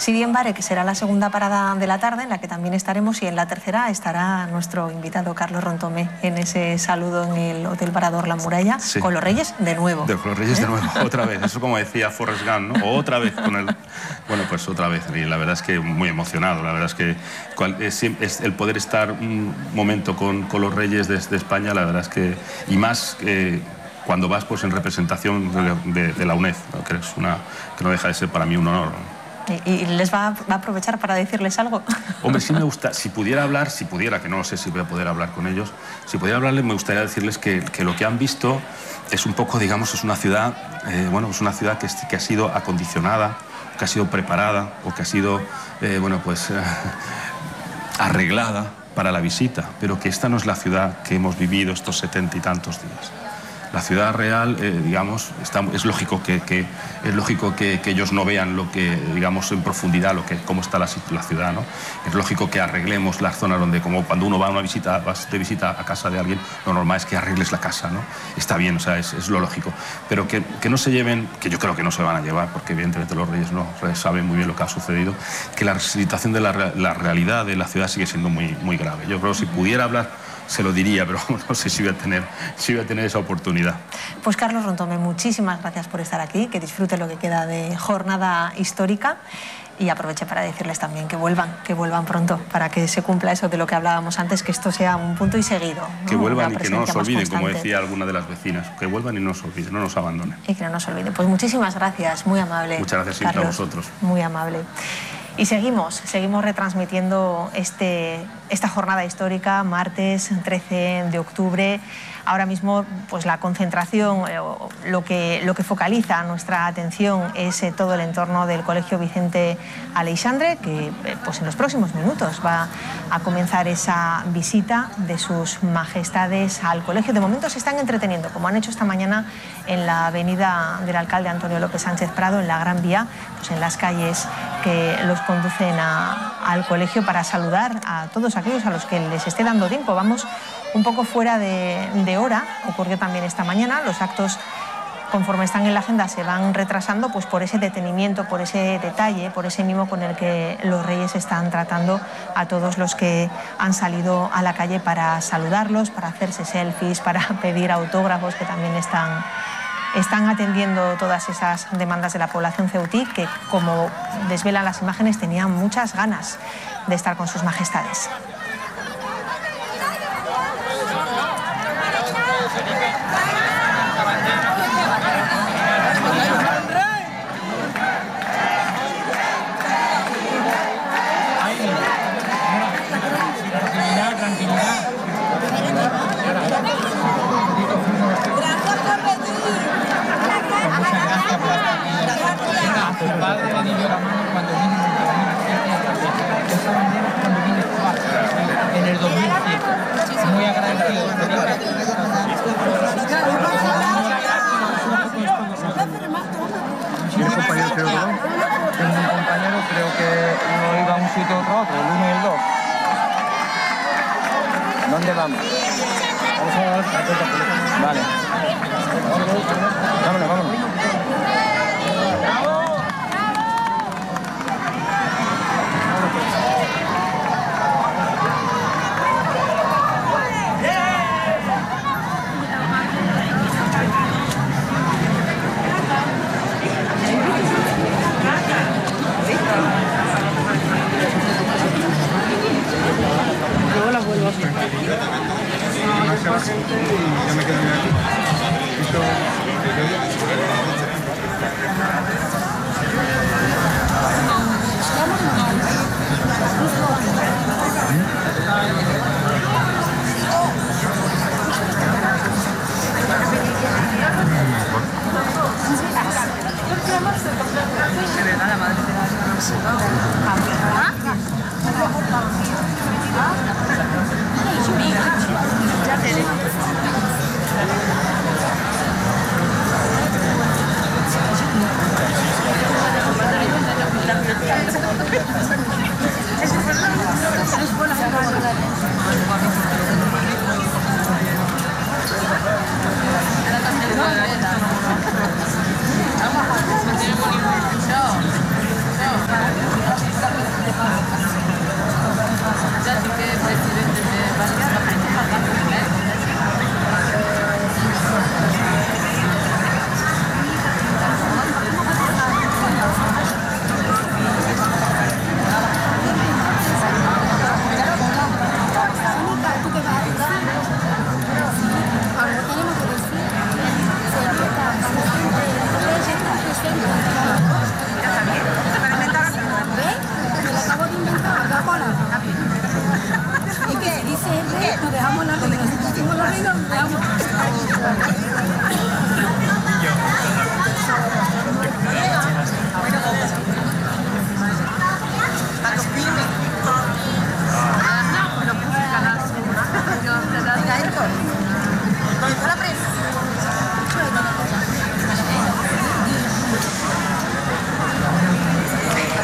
Sirienbare, que será la segunda parada de la tarde, en la que también estaremos, y en la tercera estará nuestro invitado Carlos Rontomé en ese saludo en el Hotel Parador La Muralla, sí, con los Reyes de nuevo. Con los Reyes de nuevo, otra vez. Eso como decía Forrest Gump, ¿no? Otra vez con el... Bueno, pues otra vez. Y la verdad es que muy emocionado. La verdad es que el poder estar un momento con los Reyes de España, la verdad es que... Y más cuando vas pues en representación de la UNED, ¿no? Que no deja de ser para mí un honor, ¿no? ¿Y les va a aprovechar para decirles algo? Hombre, sí me gusta, si pudiera hablar, que no sé si voy a poder hablar con ellos, si pudiera hablarles me gustaría decirles que lo que han visto es un poco, digamos, es una ciudad, bueno, es una ciudad que ha sido acondicionada, que ha sido preparada o que ha sido, bueno, pues arreglada para la visita, pero que esta no es la ciudad que hemos vivido estos 70 y tantos días. La ciudad real, digamos, es lógico que ellos no vean lo que, digamos, en profundidad cómo está la ciudad, ¿no? Es lógico que arreglemos las zonas donde, como cuando uno va a una visita, vas de visita a casa de alguien, lo normal es que arregles la casa, ¿no? Está bien, o sea, es lo lógico. Pero que no se lleven, que yo creo que no se van a llevar, porque evidentemente los Reyes no saben muy bien lo que ha sucedido, que la situación de la realidad de la ciudad sigue siendo muy, muy grave. Yo creo que si pudiera hablar se lo diría, pero no sé si voy a tener esa oportunidad. Pues Carlos Rontomé, muchísimas gracias por estar aquí, que disfrute lo que queda de jornada histórica, y aproveche para decirles también que vuelvan pronto, para que se cumpla eso de lo que hablábamos antes, que esto sea un punto y seguido, ¿no? Que vuelvan y que no nos olviden, como decía alguna de las vecinas, que vuelvan y no nos olviden, no nos abandonen. Y que no nos olviden. Pues muchísimas gracias, muy amable. Muchas gracias, Carlos, a vosotros. Muy amable. Y seguimos retransmitiendo esta jornada histórica, martes 13 de octubre. Ahora mismo, pues la concentración, lo que focaliza nuestra atención es todo el entorno del Colegio Vicente Aleixandre, que pues en los próximos minutos va a comenzar esa visita de sus majestades al colegio. De momento se están entreteniendo, como han hecho esta mañana en la avenida del alcalde Antonio López Sánchez Prado, en la Gran Vía, pues en las calles que los conducen al colegio, para saludar a todos aquellos a los que les esté dando tiempo. Vamos un poco fuera de hora, ocurrió también esta mañana. Los actos, conforme están en la agenda, se van retrasando pues por ese detenimiento, por ese detalle, por ese mimo con el que los Reyes están tratando a todos los que han salido a la calle para saludarlos, para hacerse selfies, para pedir autógrafos, que también están atendiendo todas esas demandas de la población ceutí, que, como desvelan las imágenes, tenían muchas ganas de estar con sus majestades. El padre le dio la mano cuando vino esa bandera cuando vino en el 2007. Muy agradecido. ¿Y el compañero creo que va? Tengo un compañero, creo que uno iba a un sitio otro, el 1 y el 2. ¿Dónde vamos? Vale. Vámonos. Luego la vuelvo a hacer. Ya me quedo aquí.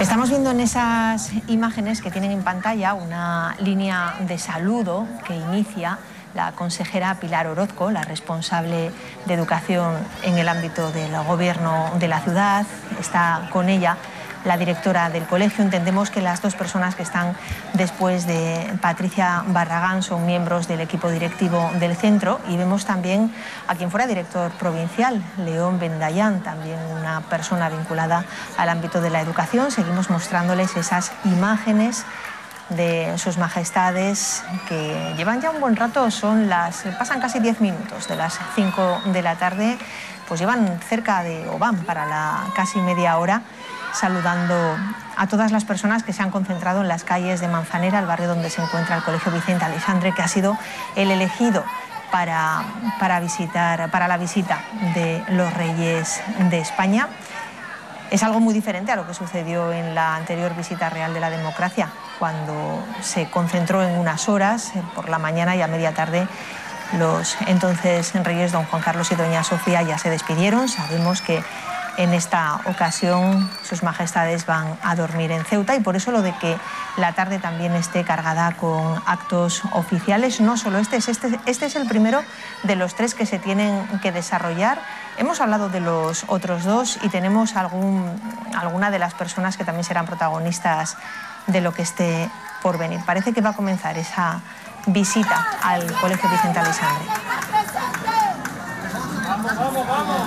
Estamos viendo en esas imágenes que tienen en pantalla una línea de saludo que inicia la consejera Pilar Orozco, la responsable de educación en el ámbito del gobierno de la ciudad. Está con ella la directora del colegio. Entendemos que las dos personas que están después de Patricia Barragán son miembros del equipo directivo del centro, y vemos también a quien fuera director provincial, León Bendayán, también una persona vinculada al ámbito de la educación. Seguimos mostrándoles esas imágenes de sus majestades que llevan ya un buen rato, pasan casi 10 minutos de las 5 de la tarde, pues llevan cerca de, o van para la casi media hora, saludando a todas las personas que se han concentrado en las calles de Manzanera, el barrio donde se encuentra el Colegio Vicente Aleixandre, que ha sido el elegido para la visita de los Reyes de España. Es algo muy diferente a lo que sucedió en la anterior visita real de la democracia, cuando se concentró en unas horas, por la mañana, y a media tarde los entonces reyes don Juan Carlos y doña Sofía ya se despidieron. Sabemos que en esta ocasión sus majestades van a dormir en Ceuta, y por eso lo de que la tarde también esté cargada con actos oficiales. No solo este es el primero de los 3 que se tienen que desarrollar. Hemos hablado de los otros 2 y tenemos alguna de las personas que también serán protagonistas de lo que esté por venir. Parece que va a comenzar esa visita al Colegio Vicente Aleixandre. ¡Vamos, vamos, vamos!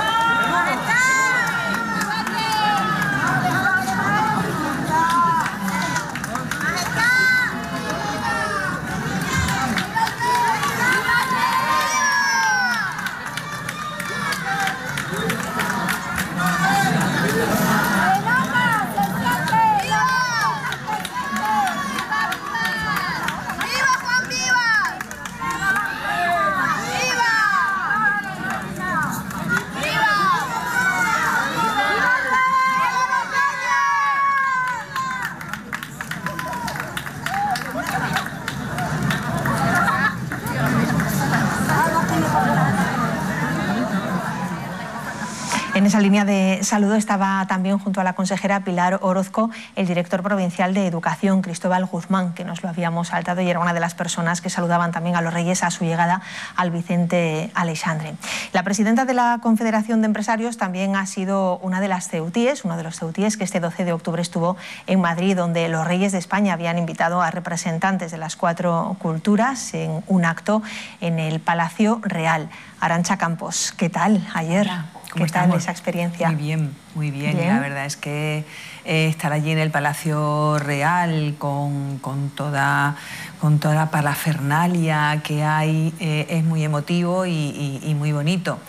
En esa línea de saludo estaba también, junto a la consejera Pilar Orozco, el director provincial de Educación, Cristóbal Guzmán, que nos lo habíamos saltado, y era una de las personas que saludaban también a los Reyes a su llegada al Vicente Aleixandre. La presidenta de la Confederación de Empresarios también ha sido una de las ceutíes, uno de los ceutíes que este 12 de octubre estuvo en Madrid, donde los Reyes de España habían invitado a representantes de las 4 culturas en un acto en el Palacio Real. Arantxa Campos, ¿qué tal ayer? Hola. ¿Qué tal esa experiencia? Muy bien, muy bien. ¿Bien? La verdad es que estar allí en el Palacio Real con toda la parafernalia que hay es muy emotivo y muy bonito.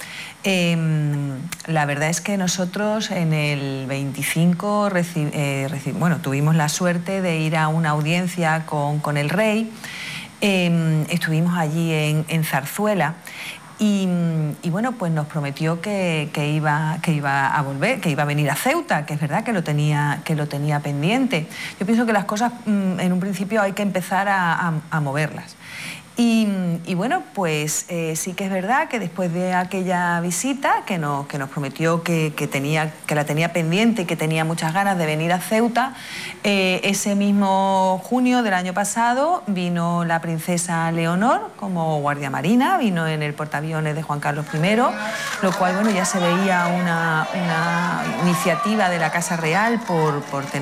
La verdad es que nosotros en el 25 tuvimos la suerte de ir a una audiencia con el rey. Estuvimos allí en Zarzuela. Y bueno, pues nos prometió que iba a volver, que iba a venir a Ceuta, que es verdad que lo tenía pendiente. Yo pienso que las cosas en un principio hay que empezar a moverlas. Y bueno, pues sí que es verdad que después de aquella visita que nos prometió que la tenía pendiente y que tenía muchas ganas de venir a Ceuta, ese mismo junio del año pasado vino la princesa Leonor como guardia marina, vino en el portaaviones de Juan Carlos I, lo cual, bueno, ya se veía una iniciativa de la Casa Real por tener